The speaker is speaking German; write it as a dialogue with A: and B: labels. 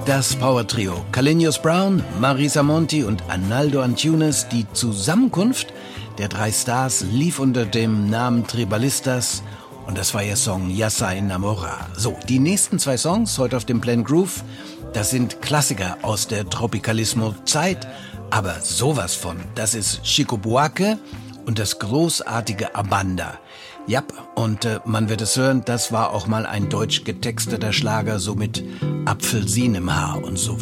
A: Das Power-Trio Carlinhos Brown, Marisa Monti und Arnaldo Antunes. Die Zusammenkunft der drei Stars lief unter dem Namen Tribalistas und das war ihr Song Ya Se Enamora. So, die nächsten zwei Songs heute auf dem Plan Groove, das sind Klassiker aus der Tropicalismo-Zeit, aber sowas von. Das ist Chico Buarque und das großartige Abanda. Ja, und man wird es hören, das war auch mal ein deutsch getexteter Schlager, so mit Apfelsinen im Haar und so.